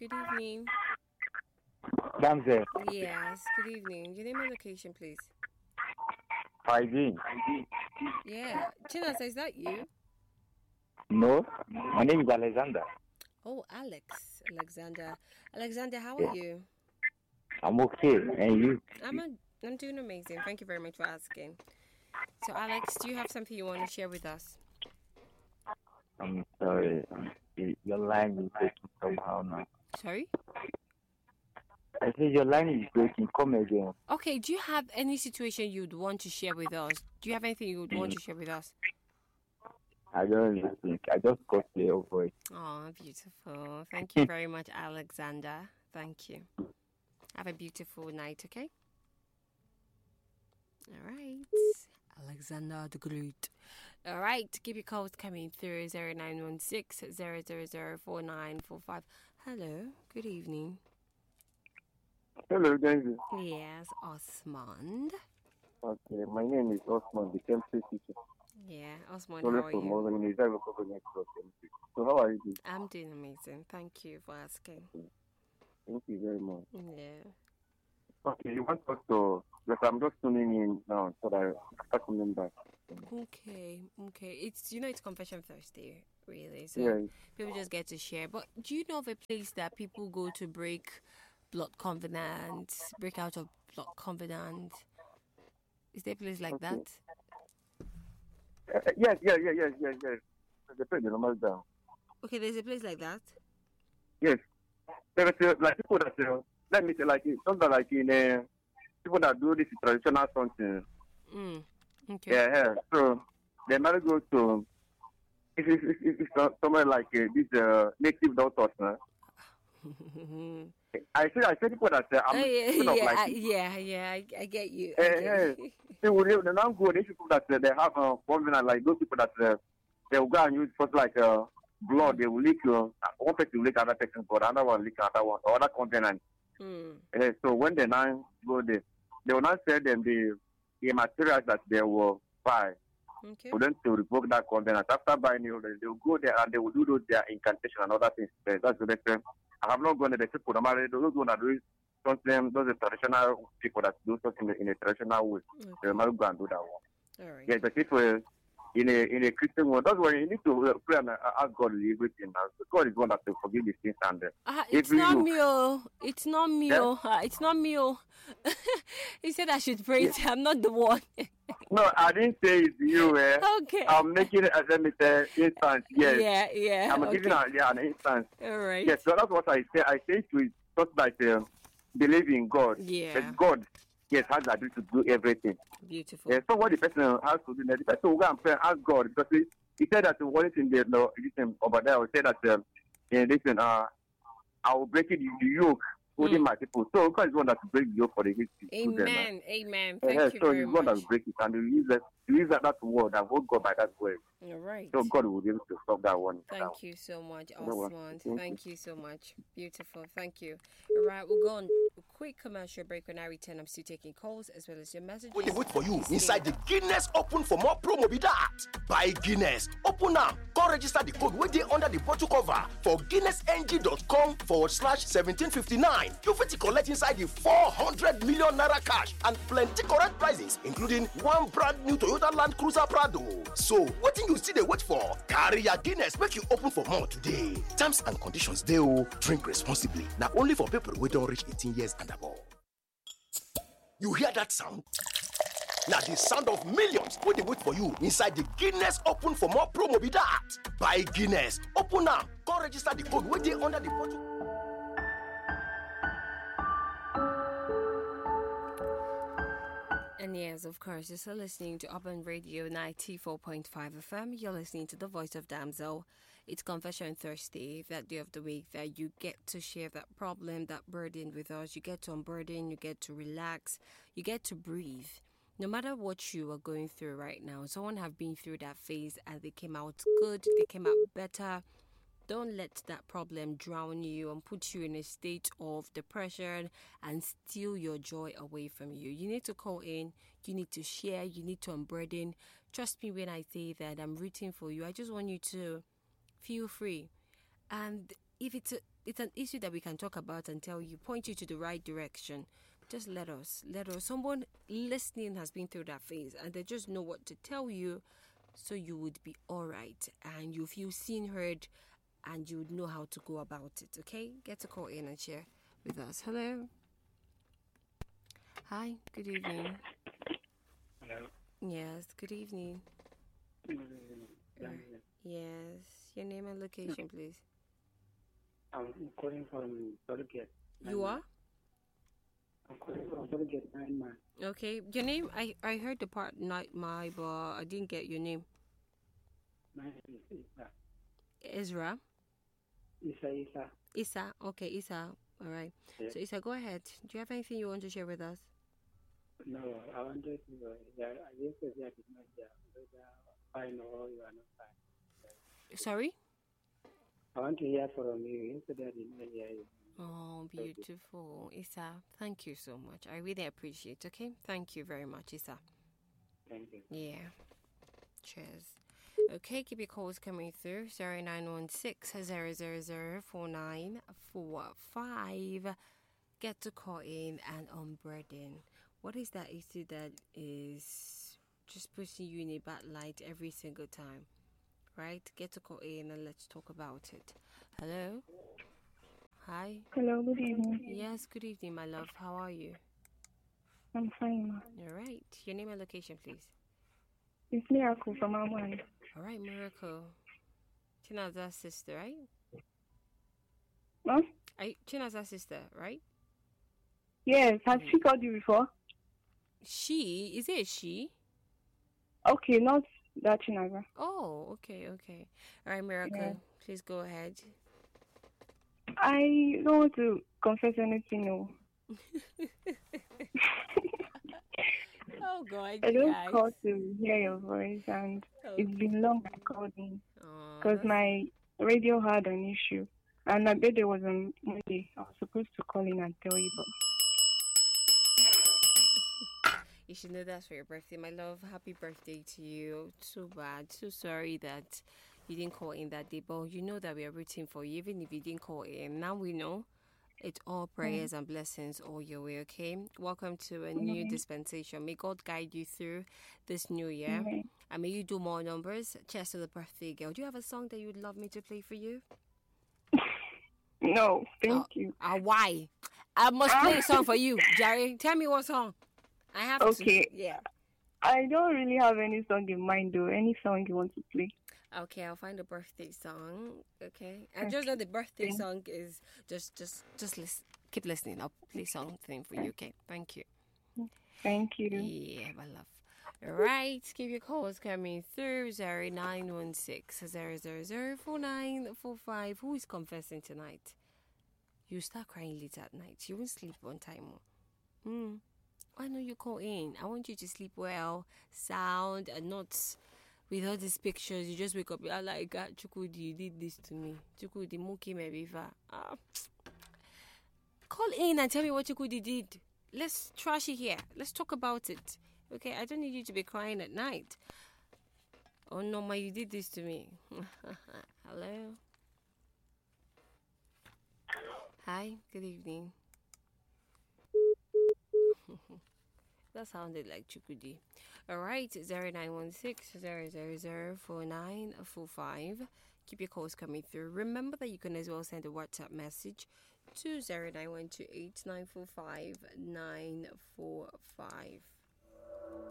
Good evening. Damsel, Yes, good evening. Your name and location, please. hygiene. Yeah. Chinasa, is that you? No, my name is Alexander. Oh, Alex. Alexander. Alexander, how are Yeah, you? I'm okay. And you? I'm doing amazing. Thank you very much for asking. So, Alex, do you have something you want to share with us? I'm sorry. Your line is breaking somehow now. Sorry? I said your line is breaking. Come again. Okay, do you have any situation you'd want to share with us? Do you have anything you would want to share with us? I don't really think. I just got your voice. Oh, beautiful. Thank you very much, Alexander. Thank you. Have a beautiful night, okay? All right. Alexander the Great. All right. Keep your calls coming through 0916 000 4945. Hello. Good evening. Hello, David. Yes, Osmond. Okay, my name is Osman, the chemistry teacher. Yeah, Osmond, Sorry how are for you? more than a chemistry. So how are you doing? I'm doing amazing. Thank you for asking. Thank you very much. Yeah. Okay, you want us to... Yes, I'm just tuning in now so that I start coming back. Okay. It's Confession Thursday, really. So Yeah. people just get to share. But do you know of a place that people go to break blood covenant, break out of blood covenant? Is there a place like Okay. that? Yes. They pay the numbers down. Okay, there's a place like that. Yes. There are like people that let me say like something like in people that do this traditional something. Okay. Yeah. So they might go to it's somewhere like this native doctors. I say people that I'm people of like I get you. I get you. they will now go. These people that they have covenant, like those people that they will go and use first like blood. They will leak one person will leak another person's blood, another one leak another one, or other covenant. So when they now go there, they will not sell them the materials that they will buy. Okay. For them to revoke that covenant. After buying it, they will go there and they will do those their incantation and other things. That's the next. I have not gone to the people that married those who are doing something. Those are traditional people that do something in a traditional way. Okay. They might go and do that one. All right. Yes, but if in a Christian one, that's why you need to pray and ask God to leave everything. God is one that will forgive these things and It's not me, oh. It's not me, Yeah? oh. It's not me, oh. He said I should pray. Yes. I'm not the one. No, I didn't say it's you. Okay. I'm making it let me say instance. Yes. Yeah. I'm okay. giving an instance. All right. Yes, so that's what I say. I say to it just like believe in God. Yeah. But God, yes, has the ability to do everything. Beautiful. So what the person has to do, the person will go and pray and ask God because he said that what is in the law, over there, he said that listen, I will break it the yoke holding my people. So God is one that will break the yoke for the history. Amen. Amen. Thank you so very he's one that much. will break it and he use that word and hold God by that word. All right. So God will be able to stop that one. Thank you so much, No worries. Osmond. Thank Thank you so much. Beautiful. Thank you. All right, we'll go on a quick commercial break. When I return, I'm still taking calls as well as your messages. We dey wait for you Stay inside the Guinness Open for more promo be that. Buy Guinness, open am, come register the code wey dey under the bottle cover for guinnessng.com/1759. You fit collect inside the 400 million naira cash and plenty correct prizes, including one brand new Toyota Land Cruiser Prado. So, wetin you still dey wait for? Carry your Guinness make you open for more today. Terms and conditions dey o. Drink responsibly. Na only for people wey don reach 18 years and above. You hear that sound? Now the sound of millions wey dey wait for you inside the Guinness Open for more promo be that. Buy Guinness, open am, come register the code wey dey under the bottle. And yes, of course, you're still listening to Urban Radio 94.5 FM. You're listening to the voice of Damsel. It's Confession Thursday, that day of the week that you get to share that problem, that burden with us. You get to unburden, you get to relax, you get to breathe. No matter what you are going through right now, someone have been through that phase and they came out good, they came out better. Don't let that problem drown you and put you in a state of depression and steal your joy away from you. You need to call in, you need to share, you need to unburden. Trust me when I say that I'm rooting for you. I just want you to feel free. And if it's it's an issue that we can talk about and tell you, point you to the right direction. Just let us. Someone listening has been through that phase and they just know what to tell you, so you would be all right and you feel seen, heard, and you would know how to go about it. Okay, get to call in and share with us. Hello. Hi. Good evening. Hello. Yes. Good evening. Yes. Your name and location, please. I'm calling from Solgate. You are? I'm calling from Solgate, 9 man. Okay. Your name? I heard the part not my, but I didn't get your name. My name is Isa. Ezra. Isa. Isa. Okay, Isa. All right. Yeah. So Isa, go ahead. Do you have anything you want to share with us? No, I wanted to. Yesterday I did not hear whether fine or you are not fine. Sorry? I want to hear from you. Yesterday I did not hear you. Oh, beautiful. Isa, thank you so much. I really appreciate it, okay? Thank you very much, Isa. Thank you. Yeah. Cheers. Okay, keep your calls coming through. 0916 000 4945. Get to call in and unburden. What is that issue that is just pushing you in a bad light every single time? Right? Get to call in and let's talk about it. Hello? Hi. Hello, good evening. Yes, good evening, my love. How are you? I'm fine, ma. All right. Your name and location, please. It's Miracle from Amman. All right, Miracle. Chinaza's sister, right? Huh? Chinaza's sister, right? Yes, has she called you before? She? Is it she? Okay, not that Chinaza. Oh, okay. All right, Miracle. Yeah. Please go ahead. I don't want to confess anything, no. Oh, God. I just guys. called to hear your voice, and it's been long I called in. Because Aw, my radio had an issue, and my birthday was on Monday. I was supposed to call in and tell you, but you should know that's for your birthday, my love. Happy birthday to you. So bad. So sorry that you didn't call in that day, but you know that we are rooting for you, even if you didn't call in. Now we know it's all prayers and blessings all your way, okay? Welcome to a new dispensation. May God guide you through this new year. And may you do more numbers. Cheers to the birthday girl. Do you have a song that you would love me to play for you? no, thank you. Why? I must play a song for you, Jerry. Tell me what song. I have Okay. to. Yeah. I don't really have any song in mind, though. Any song you want to play? Okay, I'll find a birthday song. Okay, and just know the birthday song is just listen. Keep listening. I'll play something for you. Okay, thank you. Thank you. Yeah, my love. All right, keep your calls coming through. 0916 000 4945. Who is confessing tonight? You start crying late at night. You won't sleep on time. Why don't you call in? I want you to sleep well, sound, and not with all these pictures. You just wake up. You're like, God, Chukudi, you did this to me. Chukudi, Muki, maybe. Call in and tell me what Chukudi did. Let's trash it here. Let's talk about it. Okay, I don't need you to be crying at night. Oh no, ma, you did this to me. Hello. Hi, good evening. That sounded like Chukudi. All right, 0916 000 4945. Keep your calls coming through. Remember that you can as well send a WhatsApp message to 09128 945 945.